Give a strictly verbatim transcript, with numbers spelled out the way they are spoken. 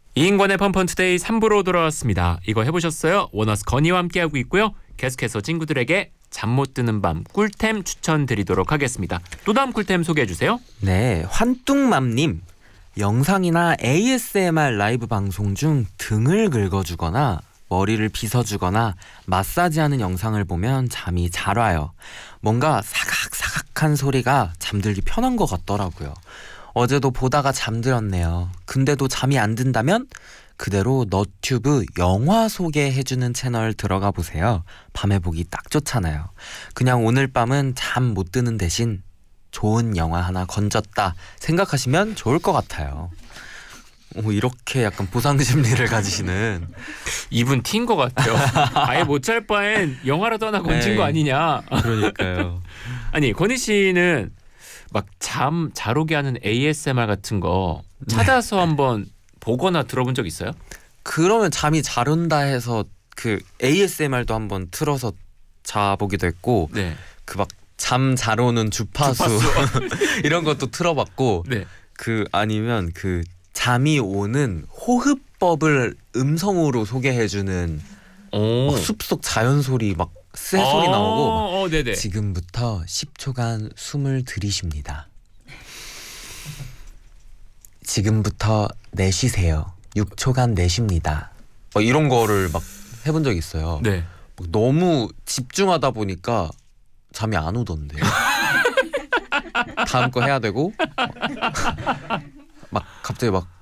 이인권의 펀펀투데이 삼 부로 돌아왔습니다. 이거 해보셨어요? 원어스 건이와 함께하고 있고요. 계속해서 친구들에게 잠 못 드는 밤 꿀템 추천드리도록 하겠습니다. 또 다음 꿀템 소개해주세요. 네, 환뚱맘님. 영상이나 에이에스엠알 라이브 방송 중 등을 긁어주거나 머리를 빗어주거나 마사지하는 영상을 보면 잠이 잘 와요. 뭔가 사각사각한 소리가 잠들기 편한 것 같더라고요. 어제도 보다가 잠들었네요. 근데도 잠이 안 든다면 그대로 너튜브 영화 소개해주는 채널 들어가 보세요. 밤에 보기 딱 좋잖아요. 그냥 오늘 밤은 잠 못 드는 대신 좋은 영화 하나 건졌다 생각하시면 좋을 것 같아요. 오, 이렇게 약간 보상심리를 가지시는 이분 티인 것 같아요. 아예 못 잘 바엔 영화라도 하나 건진 에이, 거 아니냐. 그러니까요. 아니 건희 씨는 막 잠 잘 오게 하는 에이에스엠알 같은 거 찾아서 네. 한번 보거나 들어본 적 있어요? 그러면 잠이 잘 온다 해서 그 에이에스엠알도 한번 틀어서 자보기도 했고 네. 그 막 잠 잘 오는 주파수, 주파수. 이런 것도 틀어봤고 네. 그 아니면 그 잠이 오는 호흡법을 음성으로 소개해주는 막 숲속 자연 소리 막 새 소리 어, 나오고 어, 네네. 지금부터 십 초간 숨을 들이쉽니다. 지금부터 내쉬세요. 육 초간 내쉽니다. 막 이런 거를 막 해본 적이 있어요. 네. 막 너무 집중하다 보니까 잠이 안 오던데. 다음 거 해야 되고 막 갑자기 막